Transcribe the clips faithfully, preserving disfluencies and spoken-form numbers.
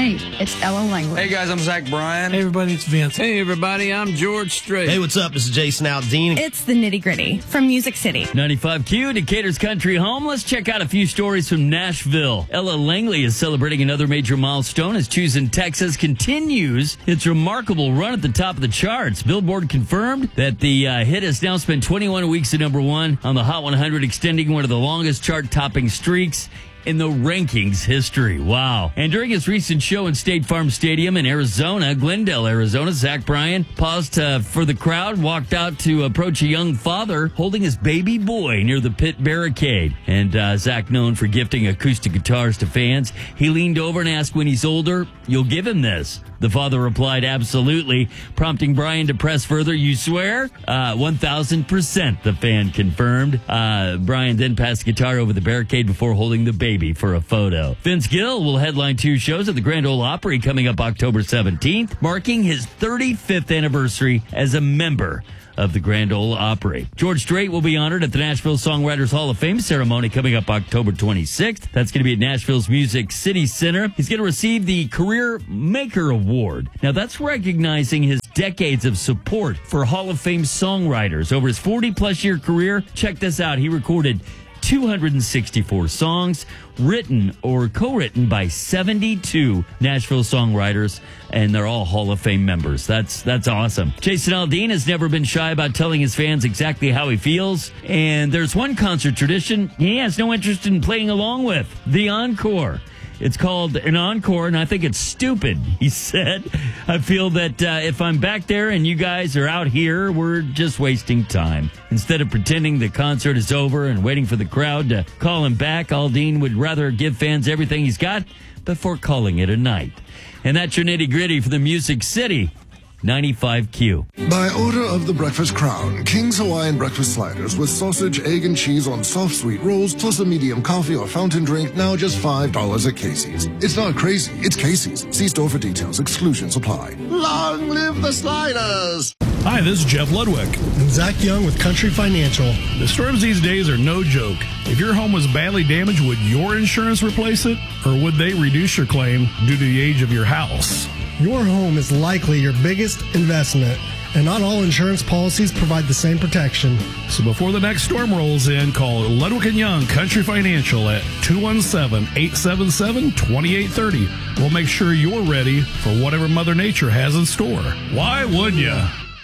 Hey, it's Ella Langley. Hey guys, I'm Zach Bryan. Hey everybody, it's Vince. Hey everybody, I'm George Strait. Hey, what's up? This is Jason Aldean. It's the Nitty Gritty from Music City. ninety-five Q, Decatur's country home. Let's check out a few stories from Nashville. Ella Langley is celebrating another major milestone as Choosing Texas continues its remarkable run at the top of the charts. Billboard confirmed that the uh, hit has now spent twenty-one weeks at number one on the Hot one hundred, extending one of the longest chart-topping streaks in the rankings history. Wow. And during his recent show in State Farm Stadium in Arizona, Glendale, Arizona, Zach Bryan paused uh, for the crowd, walked out to approach a young father holding his baby boy near the pit barricade. And uh, Zach, known for gifting acoustic guitars to fans, he leaned over and asked, when he's older, you'll give him this? The father replied, absolutely, prompting Bryan to press further. You swear? Uh, one thousand percent, the fan confirmed. Uh, Bryan then passed the guitar over the barricade before holding the baby for a photo. Vince Gill will headline two shows at the Grand Ole Opry coming up October seventeenth, marking his thirty-fifth anniversary as a member of the Grand Ole Opry. George Strait will be honored at the Nashville Songwriters Hall of Fame ceremony coming up October twenty-sixth. That's going to be at Nashville's Music City Center. He's going to receive the Career Maker Award. Now, that's recognizing his decades of support for Hall of Fame songwriters. Over his forty-plus year career, check this out, he recorded two hundred sixty-four songs, written or co-written by seventy-two Nashville songwriters, and they're all Hall of Fame members. That's that's awesome. Jason Aldean has never been shy about telling his fans exactly how he feels, and there's one concert tradition he has no interest in playing along with, the encore. It's called an encore, and I think it's stupid, he said. I feel that uh, if I'm back there and you guys are out here, we're just wasting time. Instead of pretending the concert is over and waiting for the crowd to call him back, Aldean would rather give fans everything he's got before calling it a night. And that's your nitty-gritty for the Music City. ninety-five Q. By order of the Breakfast Crown, King's Hawaiian Breakfast Sliders with sausage, egg, and cheese on soft sweet rolls, plus a medium coffee or fountain drink, now just five dollars at Casey's. It's not crazy, it's Casey's. See store for details. Exclusions apply. Long live the sliders! Hi, this is Jeff Ludwig. And Zach Young with Country Financial. The storms these days are no joke. If your home was badly damaged, would your insurance replace it? Or would they reduce your claim due to the age of your house? Your home is likely your biggest investment, and not all insurance policies provide the same protection. So before the next storm rolls in, call Ludwig and Young Country Financial at two one seven, eight seven seven, two eight three zero. We'll make sure you're ready for whatever Mother Nature has in store. Why would you?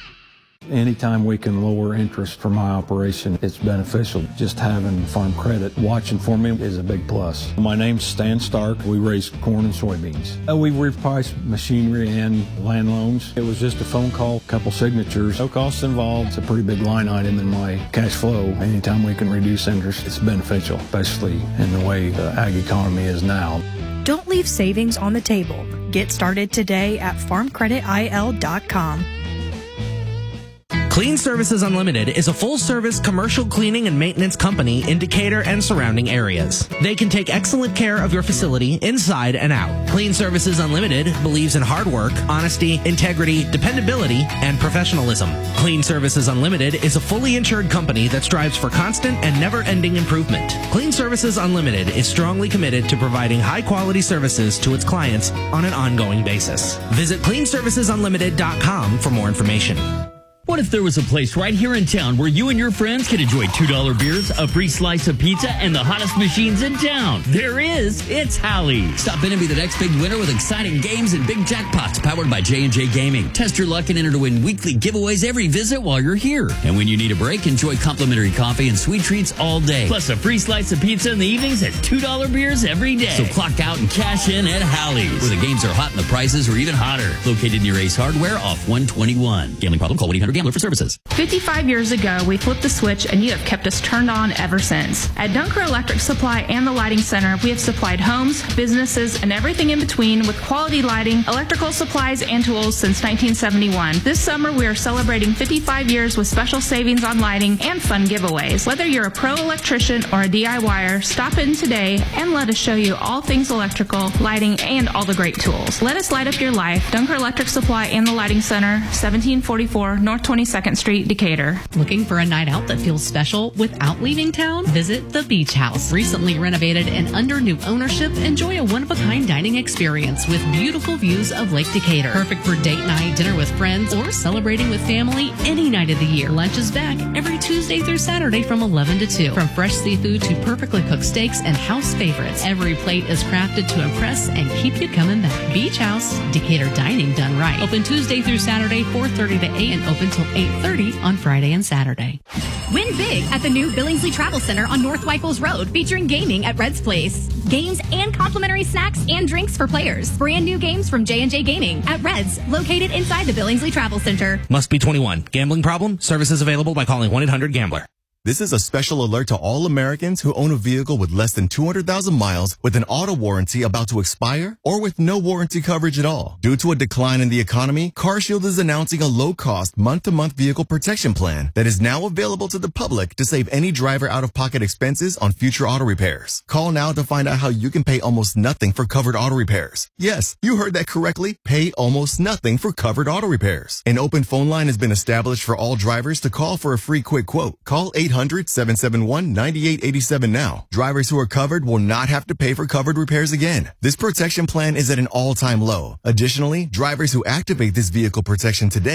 Anytime we can lower interest for my operation, it's beneficial. Just having Farm Credit watching for me is a big plus. My name's Stan Stark. We raise corn and soybeans. Uh, we reprice machinery and land loans. It was just a phone call, couple signatures, no costs involved. It's a pretty big line item in my cash flow. Anytime we can reduce interest, it's beneficial, especially in the way the ag economy is now. Don't leave savings on the table. Get started today at farm credit I L dot com. Clean Services Unlimited is a full-service commercial cleaning and maintenance company in Decatur and surrounding areas. They can take excellent care of your facility inside and out. Clean Services Unlimited believes in hard work, honesty, integrity, dependability, and professionalism. Clean Services Unlimited is a fully insured company that strives for constant and never-ending improvement. Clean Services Unlimited is strongly committed to providing high-quality services to its clients on an ongoing basis. Visit clean services unlimited dot com for more information. What if there was a place right here in town where you and your friends could enjoy two dollar beers, a free slice of pizza, and the hottest machines in town? There is. It's Hallie's. Stop in and be the next big winner with exciting games and big jackpots powered by J and J Gaming. Test your luck and enter to win weekly giveaways every visit while you're here. And when you need a break, enjoy complimentary coffee and sweet treats all day. Plus a free slice of pizza in the evenings and two dollar beers every day. So clock out and cash in at Hallie's, where the games are hot and the prices are even hotter. Located near Ace Hardware off one twenty-one. Gambling problem? Call one eight hundred gambler for services. fifty-five years ago, we flipped the switch and you have kept us turned on ever since. At Dunker Electric Supply and the Lighting Center, we have supplied homes, businesses, and everything in between with quality lighting, electrical supplies, and tools since nineteen seventy-one. This summer, we are celebrating fifty-five years with special savings on lighting and fun giveaways. Whether you're a pro electrician or a D I Y er, stop in today and let us show you all things electrical, lighting, and all the great tools. Let us light up your life. Dunker Electric Supply and the Lighting Center, seventeen forty-four North twenty-second Street, Decatur. Looking for a night out that feels special without leaving town? Visit the Beach House. Recently renovated and under new ownership, enjoy a one-of-a-kind dining experience with beautiful views of Lake Decatur. Perfect for date night, dinner with friends, or celebrating with family any night of the year. Lunch is back every Tuesday through Saturday from eleven to two. From fresh seafood to perfectly cooked steaks and house favorites, every plate is crafted to impress and keep you coming back. Beach House, Decatur dining done right. Open Tuesday through Saturday, four thirty to eight, and open till eight thirty on Friday and Saturday. Win big at the new Billingsley Travel Center on North Whitehall's Road, featuring gaming at Red's Place. Games and complimentary snacks and drinks for players. Brand new games from J and J Gaming at Red's, located inside the Billingsley Travel Center. Must be twenty-one. Gambling problem? Services available by calling one eight hundred gambler. This is a special alert to all Americans who own a vehicle with less than two hundred thousand miles with an auto warranty about to expire or with no warranty coverage at all. Due to a decline in the economy, CarShield is announcing a low-cost month-to-month vehicle protection plan that is now available to the public to save any driver out-of-pocket expenses on future auto repairs. Call now to find out how you can pay almost nothing for covered auto repairs. Yes, you heard that correctly. Pay almost nothing for covered auto repairs. An open phone line has been established for all drivers to call for a free quick quote. Call eight hundred, seven seven one, nine eight eight seven now. Drivers who are covered will not have to pay for covered repairs again. This protection plan is at an all-time low. Additionally, drivers who activate this vehicle protection today